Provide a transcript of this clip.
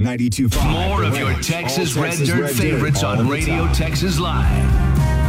92.5. More of your Texas Red Dirt favorites on Radio Texas Live.